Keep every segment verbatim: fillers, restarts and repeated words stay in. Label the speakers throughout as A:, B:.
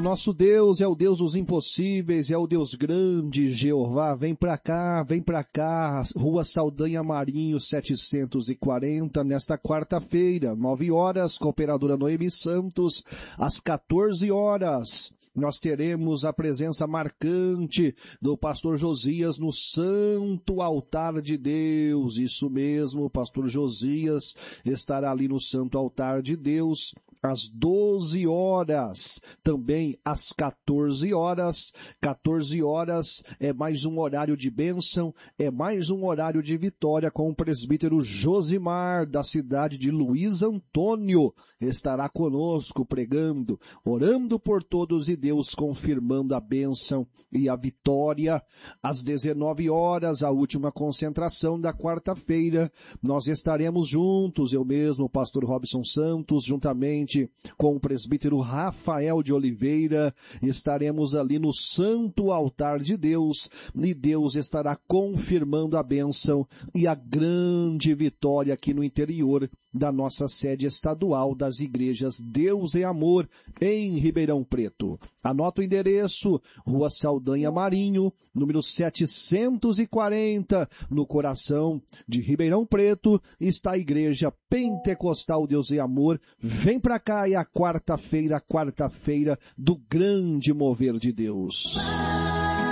A: nosso Deus é o Deus dos impossíveis, é o Deus grande, Jeová. Vem pra cá, vem pra cá, Rua Saldanha Marinho setecentos e quarenta, nesta quarta-feira, nove horas, Cooperadora Noemi Santos, às quatorze horas. Nós teremos a presença marcante do pastor Josias no Santo Altar de Deus. Isso mesmo, o pastor Josias estará ali no Santo Altar de Deus às doze horas, também às quatorze horas. quatorze horas é mais um horário de bênção, é mais um horário de vitória com o presbítero Josimar, da cidade de Luiz Antônio. Estará conosco pregando, orando por todos e Deus confirmando a bênção e a vitória. Às dezenove horas, a última concentração da quarta-feira, nós estaremos juntos, eu mesmo, o pastor Robson Santos, juntamente com o presbítero Rafael de Oliveira, estaremos ali no Santo Altar de Deus e Deus estará confirmando a bênção e a grande vitória aqui no interior da nossa sede estadual das igrejas Deus e Amor em Ribeirão Preto. Anota o endereço, Rua Saldanha Marinho, número setecentos e quarenta, no coração de Ribeirão Preto, está a igreja Pentecostal Deus e Amor. Vem pra cá, é a quarta-feira, quarta-feira do grande mover de Deus.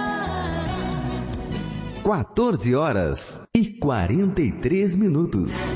B: quatorze horas e quarenta e três minutos.